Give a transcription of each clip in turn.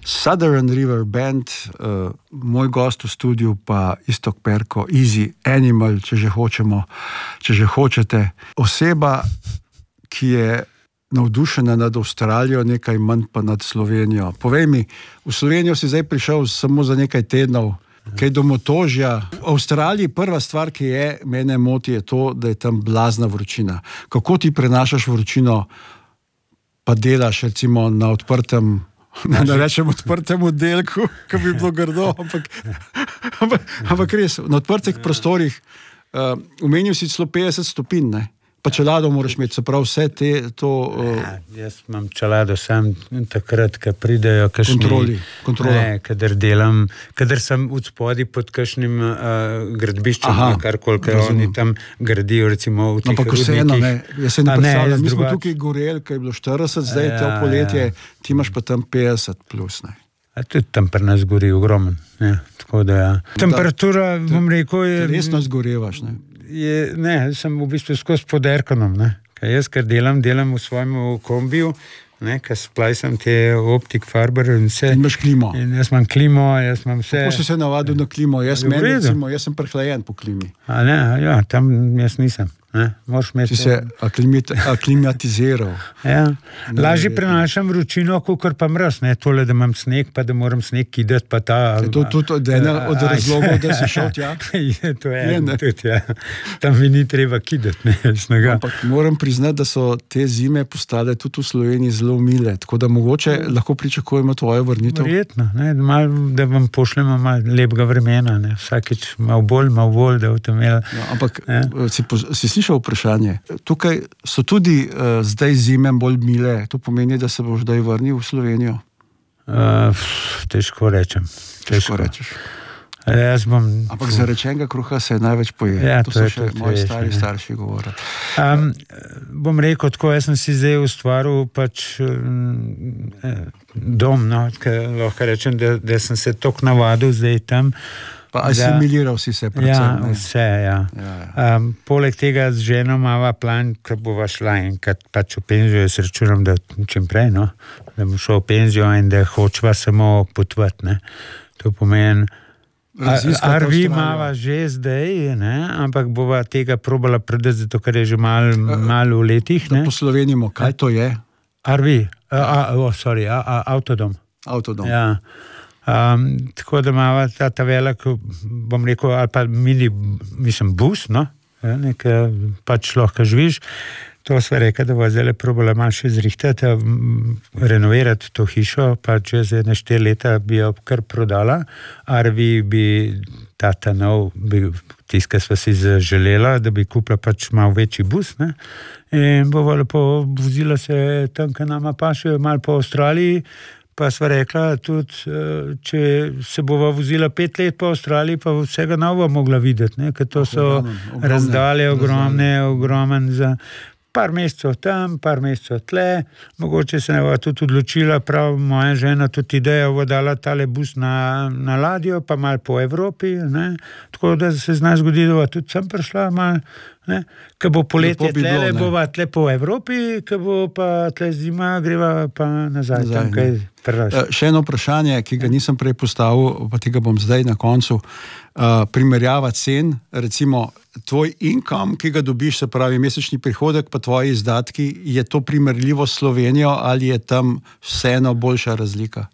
Southern River Band, moj gost v studiu pa Iztok Perko, Easy Animal, če že hočete. Oseba, ki je navdušena nad Avstralijo, nekaj manj pa nad Slovenijo. Povej mi, v Slovenijo si zdaj prišel samo za nekaj tednov, kaj domotožja. V Avstraliji prva stvar, ki je, mene moti, je to, da je tam blazna vročina. Kako ti prenašaš vročino, pa delaš recimo na odprtem, ne rečem odprtem oddelku, ki bi bilo grdo, ampak res, na odprtih prostorih, omenil si celo 50 stopinj, ne? Pa čelado moraš imeti, se pravi vse to... Jaz imam čelado sam takrat, ko pridejo kakšni... Kontrola. Kadar sem v spodaj pod kakšnim gradbiščem, karkoli, ker oni tam gradijo, recimo v tih rudnikih. Ampak vseeno, ne, jaz se ne predstavljam, mi smo tukaj goreli, ko je bilo 40, zdaj to poletje, ti imaš pa tam 50 plus, ne. A tudi tam pri nas gori ogromen, tako da temperatura, bom rekel, je... Resno zgorevaš, ne. Ne, sem v bistvu skozi pod airconom, ne. Kaj jaz, ker delam v svojem kombiju, ne, kaj splajsam te optik farber in vse. In imaš klimo. In jaz imam klimo, jaz imam vse. Kako si se navadil na klimo? Jaz sem prehlajen po klimi. A ne, ja, tam jaz nisem. Si se aklimatiziral. Ja. Lažje prenašam vročino, kakor pa mraz, ne, tole, da imam sneg, pa da moram sneg kidati, pa ta... Je to tudi ena od razlogov, da si šel tja? To je, tudi, ja. Tam mi ni treba kidati, ne, snega. Ampak moram priznati, da so te zime postale tudi v Sloveniji zelo mile, tako da mogoče lahko pričakujemo tvojo vrnitev. Verjetno, ne, da vam pošljemo malo lepega vremena, ne, vsakič malo bolj, da v tem imeli. No, ampak si slišal vprašanje. Tukaj so tudi zdaj zime bolj mile. To pomeni, da se boš zdaj vrnil v Slovenijo? Težko rečem. Težko rečeš. Ampak zarečenega kruha se največ poje. Ja, to so še moji starši govorili. Bom rekel tako, jaz sem si zdaj ustvaril pač dom, no, lahko rečem, da sem se toliko navadil zdaj tam. Pa asimiliral si se predvsem. Ja, vse, ja. Poleg tega z ženo imava plan, ko bova šla enkrat pač v penzijo, jaz računam, da čim prej, no, da bom šel v penzijo in da hočeva samo potvati, ne. To pomeni, RV imava že zdaj, ne, ampak bova tega probala predati, zato ker je že malo v letih, ne. Da poslovenimo, kaj to je? RV, avtodom. Avtodom. Ja. Tako da imava ta velik, bom rekel, ali pa bus, no, nekaj pač lahko živiš. To sva rekla, da bo zdaj probala malo še zrihtati, renovirati to hišo, pa čez 4 leta bi jo kar prodala, RV bi ta nov, tiska sva si zaželela, da bi kupila pač malo večji bus, ne, in bova lepo vozila se tam, kaj nama paše, malo po Avstraliji. Pa sva rekla tudi, če se bova vozila 5 let po Avstraliji, pa vsega novo mogla videti, ne, ker to so razdalje ogromen za par mesecev tam, par mesecev tle, mogoče se ne bo tudi odločila, prav moja žena tudi ideja bo dala tale bus na ladjo, pa malo po Evropi, ne, tako da se zna zgodi, da bo tudi sem prišla malo, ne, ko bo poletje tle, bova tle po Evropi, ko bo pa tle zima, greva pa nazaj tam, kaj prelaš. Še eno vprašanje, ki ga nisem prej postavil, pa tega bom zdaj na koncu, primerjava cen, recimo tvoj income, ki ga dobiš, se pravi mesečni prihodek, pa tvoji izdatki, je to primerljivo s Slovenijo ali je tam vseeno boljša razlika?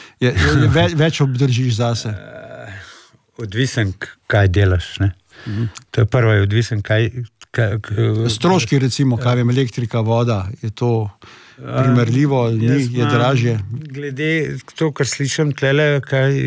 Več obdržiš zase? Odvisen, kaj delaš, ne? To je prvo, je odvisen, kaj... Stroški, recimo, kaj vem, elektrika, voda, je to primerljivo, je dražje? Glede to, kar slišam tlele,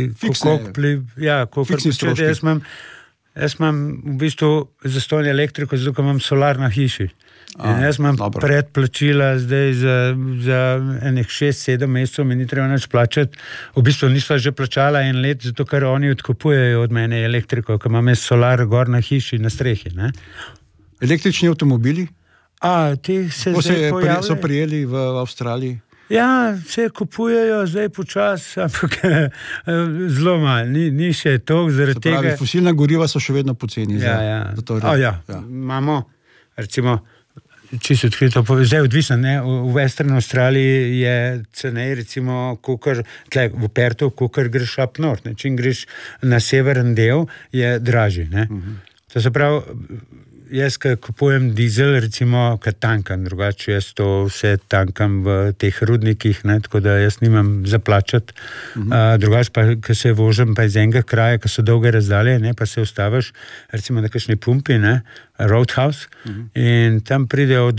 fiksni stroški. Jaz imam v bistvu zastonj elektriko, zato ker imam solar na hiši. Jaz imam predplačila zdaj za enih 6-7 mesecev, mi ni treba nič plačati. V bistvu nisva že plačala 1 let, zato ker oni odkupujejo od mene elektriko, ker imam jaz solar gor na hiši, na strehi, ne. Električni avtomobili? Ti se zdaj pojavljajo. So prijeli v Avstraliji? Ja, se kupujejo zdaj počas, ampak zelo malo, ni še toliko, zaradi tega... Se pravi, fosilna goriva so še vedno poceni. Imamo, recimo, čisto odkrito povedal, zdaj odvisno, ne, v Western Australiji je cenej, recimo, kukor, tle, v Pertu, kukor greš up north, ne, čim greš na severen del, je dražji, ne. To se pravi, jaz, ko kupujem dizel, recimo, kad tankam, drugače jaz to vse tankam v teh rudnikih, ne, tako da jaz nimam zaplačati. Drugače pa, ko se vožem pa iz enega kraja, ko so dolge razdalje, ne, pa se ustaviš, recimo na kakšni pumpi, ne, Roadhouse, in tam pride od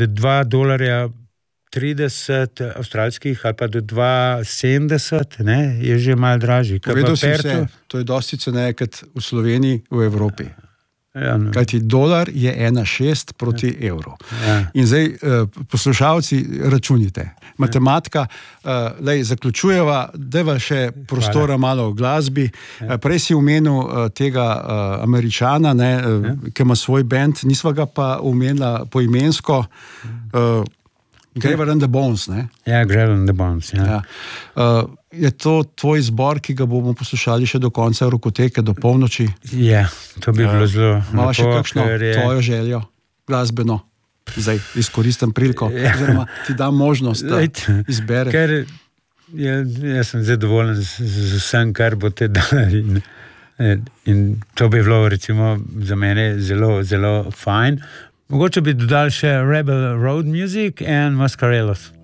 $2.30 avstralskih ali pa do 2,70, ne, je že malo dražji. Povedal si vse, to je dosti ceneje kot v Sloveniji, v Evropi. Ja, no. Kajti dolar je 1,6 proti evru. Ja. In zdaj, poslušalci, računite. Matematika, zaključujeva, deva še prostora malo v glasbi. Prej si omenil tega Američana, ne, ki ima svoj band, nisva ga pa omenila poimensko. Gravel and the Bones, ne? Ja, Gravel and the Bones, ja. Ja. Je to tvoj izbor, ki ga bomo poslušali še do konca Rokoteke, do polnoči? Ja, to bi bilo zelo Malo še kakšno tvojo željo, glasbeno? Zdaj izkoristim priliko, oziroma ti dam možnost, da izbereš. Ker jaz sem zadovoljen z vsem, kar bo te dali. In to bi bilo recimo za mene zelo, zelo fajn. Mogoče bi dodal še Rebel Road Music and Mascarelos.